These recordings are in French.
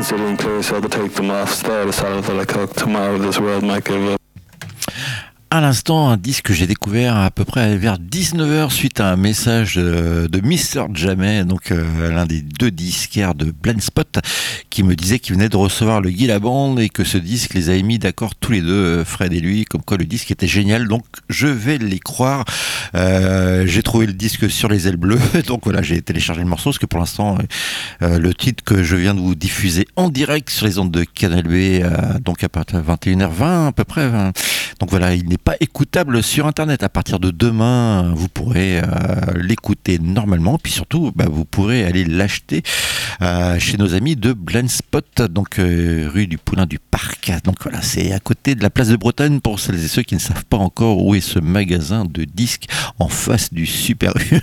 considering clear, so to take them off, start a salad that I cook tomorrow. This world might give up. À l'instant, un disque que j'ai découvert à peu près vers 19h suite à un message de Mr. Jamais, donc l'un des deux disquaires de Blind Spot, qui me disait qu'il venait de recevoir le Guy Laband et que ce disque les a mis d'accord tous les deux, Fred et lui, comme quoi le disque était génial. Donc je vais les croire. J'ai trouvé le disque sur les ailes bleues, donc voilà, j'ai téléchargé le morceau parce que pour l'instant, le titre que je viens de vous diffuser en direct sur les ondes de Canal B, donc à partir de 21h20 à peu près. Donc voilà, il n'est pas écoutable sur internet. À partir de demain, vous pourrez l'écouter normalement, puis surtout vous pourrez aller l'acheter chez nos amis de Blind Spot, donc rue du Poulain du Parc. Donc voilà, c'est à côté de la place de Bretagne pour celles et ceux qui ne savent pas encore où est ce magasin de disques en face du Super U.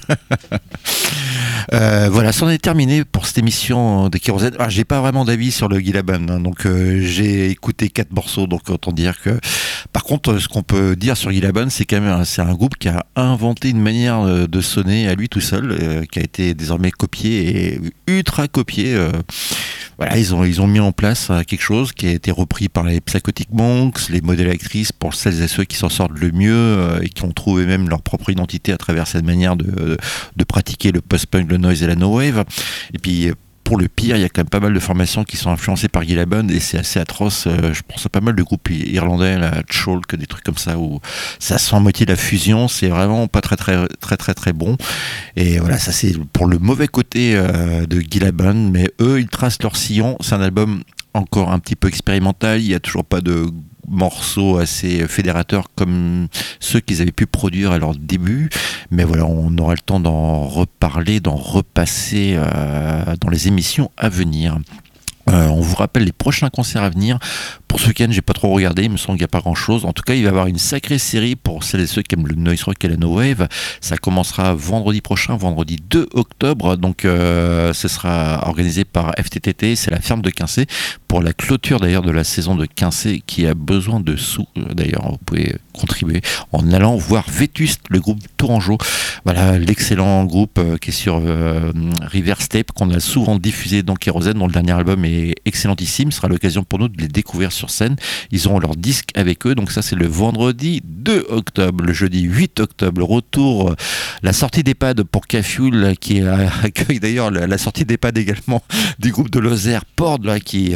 Voilà, c'en est terminé pour cette émission de Kérosène. J'ai pas vraiment d'avis sur le Guy Laban, donc j'ai écouté 4 morceaux, donc autant dire que. Par contre, ce qu'on peut dire sur Guy Laban, c'est quand même c'est un groupe qui a inventé une manière de sonner à lui tout seul, qui a été désormais copié et ultra copié. Voilà, ils ont mis en place quelque chose qui a été repris par les Psychotic Monks, les modèles actrices, pour celles et ceux qui s'en sortent le mieux et qui ont trouvé même leur propre identité à travers cette manière de pratiquer le post-punk, le noise et la no-wave. Et puis pour le pire, il y a quand même pas mal de formations qui sont influencées par Guy Laban et c'est assez atroce. Je pense à pas mal de groupes irlandais, la Chalk, des trucs comme ça où ça sent à moitié la fusion. C'est vraiment pas très bon. Et voilà, ça c'est pour le mauvais côté de Guy Laban, mais eux ils tracent leur sillon. C'est un album encore un petit peu expérimental. Il y a toujours pas de morceaux assez fédérateurs comme ceux qu'ils avaient pu produire à leur début, mais voilà, on aura le temps d'en reparler, d'en repasser dans les émissions à venir. On vous rappelle les prochains concerts à venir. Pour ce week-end, j'ai pas trop regardé, il me semble qu'il n'y a pas grand-chose. En tout cas, il va y avoir une sacrée série pour celles et ceux qui aiment le noise rock et la no wave. Ça commencera vendredi prochain, vendredi 2 octobre. Donc, ce sera organisé par FTTT, c'est la ferme de Quincé, pour la clôture d'ailleurs de la saison de Quincé qui a besoin de sous. D'ailleurs, vous pouvez contribuer en allant voir Vétuste, le groupe Tourangeau. Voilà, l'excellent groupe qui est sur River Steppe, qu'on a souvent diffusé dans Kérosène, dont le dernier album est excellentissime. Ce sera l'occasion pour nous de les découvrir sur scène. Ils auront leur disque avec eux, donc ça c'est le vendredi 2 octobre. Le jeudi 8 octobre, le retour, la sortie d'EHPAD pour Cafioul, qui accueille d'ailleurs la sortie d'EHPAD également du groupe de Lozère, Pord, là, qui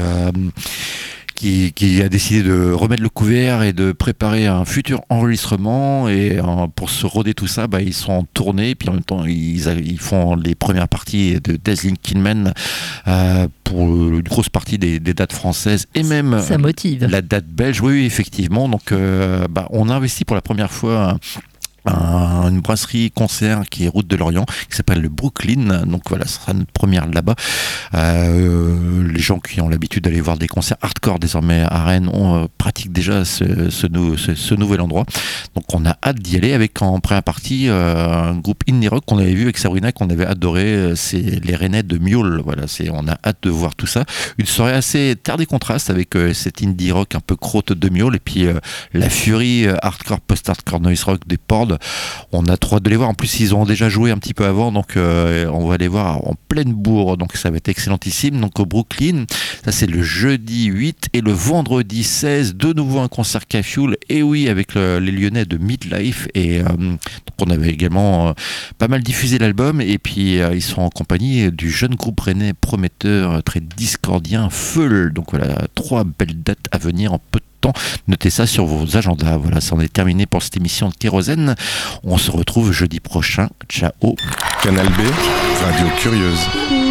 a décidé de remettre le couvert et de préparer un futur enregistrement. Et pour se roder tout ça, ils sont en tournée, puis en même temps ils font les premières parties de Dazzling Killman pour une grosse partie des dates françaises et même ça motive. La date belge. Oui, effectivement. Donc on a investi pour la première fois une brasserie concert qui est route de Lorient, qui s'appelle le Brooklyn. Donc voilà, ce sera notre première là-bas. Les gens qui ont l'habitude d'aller voir des concerts hardcore désormais à Rennes pratiquent déjà ce nouvel endroit. Donc on a hâte d'y aller, avec en première partie un groupe indie rock qu'on avait vu avec Sabrina, qu'on avait adoré, c'est les Rennais de Mule. Voilà, on a hâte de voir tout ça. Une soirée assez terre des contrastes avec cet indie rock un peu crotte de Mule et puis la furie hardcore, post-hardcore, noise rock des Ports. On a trop hâte de les voir. En plus, ils ont déjà joué un petit peu avant, donc on va les voir en pleine bourre. Donc ça va être excellentissime. Donc au Brooklyn, ça c'est le jeudi 8 et le vendredi 16, de nouveau un concert Cafioul. Et oui, avec les Lyonnais de Midlife. Et donc on avait également pas mal diffusé l'album. Et puis ils sont en compagnie du jeune groupe rennais prometteur, très discordien, Feul. Donc voilà, 3 belles dates à venir en peu de temps. Notez ça sur vos agendas. Voilà, ça en est terminé pour cette émission de Kérosène. On se retrouve jeudi prochain. Ciao. Canal B, Radio Curieuse.